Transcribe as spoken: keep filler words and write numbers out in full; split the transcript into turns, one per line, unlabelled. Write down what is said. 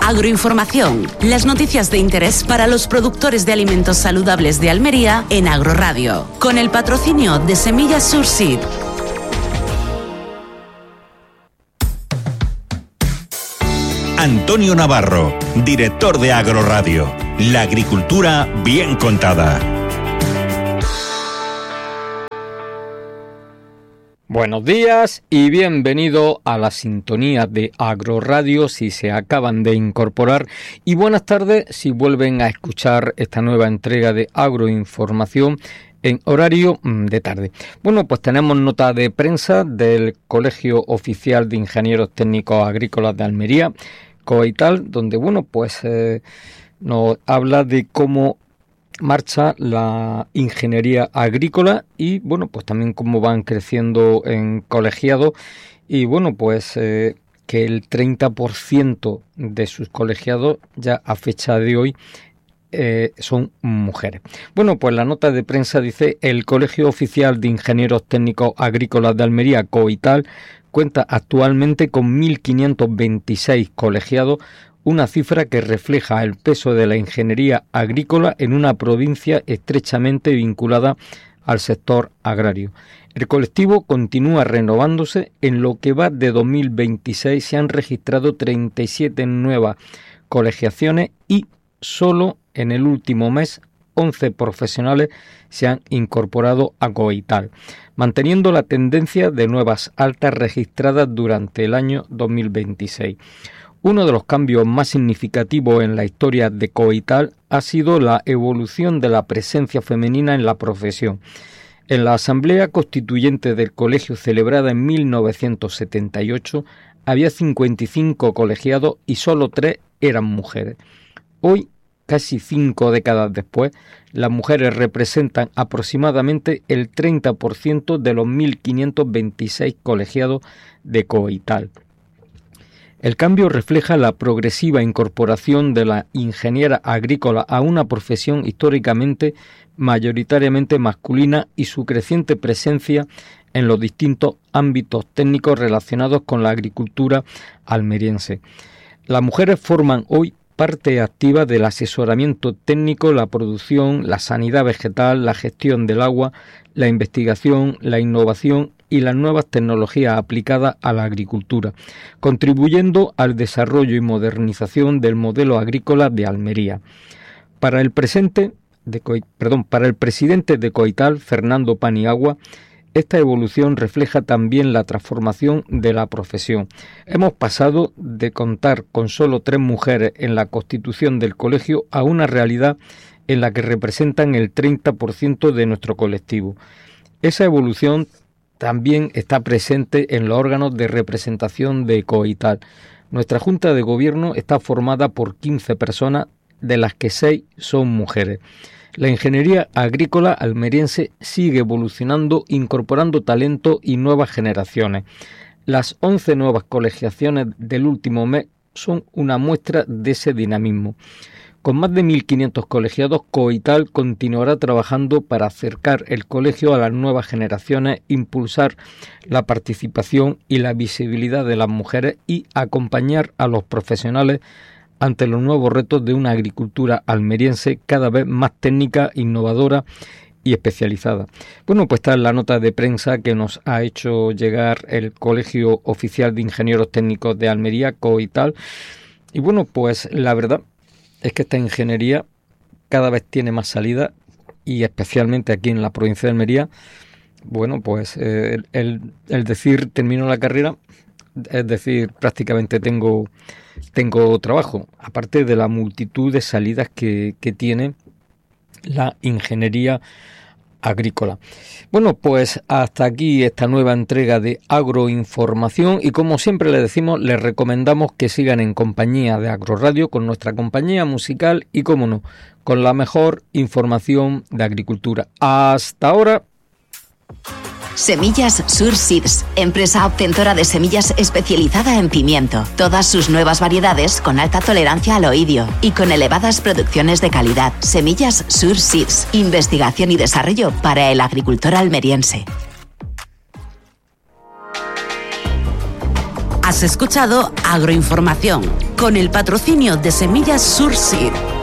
Agroinformación, las noticias de interés para los productores de alimentos saludables de Almería en Agroradio, con el patrocinio de Semillas Surseed.
Antonio Navarro, director de Agroradio. La agricultura bien contada.
Buenos días y bienvenido a la sintonía de Agroradio si se acaban de incorporar, y buenas tardes si vuelven a escuchar esta nueva entrega de Agroinformación en horario de tarde. Bueno, pues tenemos nota de prensa del Colegio Oficial de Ingenieros Técnicos Agrícolas de Almería, COITAL, donde bueno, pues eh, nos habla de cómo marcha la ingeniería agrícola y bueno, pues también cómo van creciendo en colegiados, y bueno, pues eh, que el treinta por ciento de sus colegiados ya a fecha de hoy eh, son mujeres. Bueno, pues la nota de prensa dice: el Colegio Oficial de Ingenieros Técnicos Agrícolas de Almería, COITAL, cuenta actualmente con mil quinientos veintiséis colegiados, una cifra que refleja el peso de la ingeniería agrícola en una provincia estrechamente vinculada al sector agrario. El colectivo continúa renovándose. En lo que va de dos mil veintiséis se han registrado treinta y siete nuevas colegiaciones y solo en el último mes once profesionales se han incorporado a COITAL, manteniendo la tendencia de nuevas altas registradas durante el año dos mil veintiséis. Uno de los cambios más significativos en la historia de COITAL ha sido la evolución de la presencia femenina en la profesión. En la Asamblea Constituyente del Colegio, celebrada en mil novecientos setenta y ocho, había cincuenta y cinco colegiados y solo tres eran mujeres. Hoy, casi cinco décadas después, las mujeres representan aproximadamente el treinta por ciento de los mil quinientos veintiséis colegiados de COITAL. El cambio refleja la progresiva incorporación de la ingeniera agrícola a una profesión históricamente mayoritariamente masculina y su creciente presencia en los distintos ámbitos técnicos relacionados con la agricultura almeriense. Las mujeres forman hoy parte activa del asesoramiento técnico, la producción, la sanidad vegetal, la gestión del agua, la investigación, la innovación y las nuevas tecnologías aplicadas a la agricultura, contribuyendo al desarrollo y modernización del modelo agrícola de Almería. Para el presente de Co- perdón, para el presidente de COITAL, Fernando Paniagua, esta evolución refleja también la transformación de la profesión. Hemos pasado de contar con solo tres mujeres en la constitución del colegio a una realidad en la que representan el treinta por ciento de nuestro colectivo. Esa evolución también está presente en los órganos de representación de COITAL. Nuestra Junta de Gobierno está formada por quince personas, de las que seis son mujeres. La ingeniería agrícola almeriense sigue evolucionando, incorporando talento y nuevas generaciones. Las once nuevas colegiaciones del último mes son una muestra de ese dinamismo. Con más de mil quinientos colegiados, COITAL continuará trabajando para acercar el colegio a las nuevas generaciones, impulsar la participación y la visibilidad de las mujeres y acompañar a los profesionales ante los nuevos retos de una agricultura almeriense cada vez más técnica, innovadora y especializada. Bueno, pues está la nota de prensa que nos ha hecho llegar el Colegio Oficial de Ingenieros Técnicos de Almería, COITAL. Y bueno, pues la verdad es que esta ingeniería cada vez tiene más salida, y especialmente aquí en la provincia de Almería. Bueno, pues eh, el, el decir termino la carrera, es decir, prácticamente tengo, tengo trabajo, aparte de la multitud de salidas que, que tiene la ingeniería agrícola. Bueno, pues hasta aquí esta nueva entrega de Agroinformación, y como siempre le decimos, les recomendamos que sigan en compañía de Agroradio, con nuestra compañía musical y, como no, con la mejor información de agricultura. Hasta ahora.
Semillas Surseeds, empresa obtentora de semillas especializada en pimiento. Todas sus nuevas variedades con alta tolerancia al oidio y con elevadas producciones de calidad. Semillas Surseeds, investigación y desarrollo para el agricultor almeriense.
Has escuchado Agroinformación, con el patrocinio de Semillas Surseed.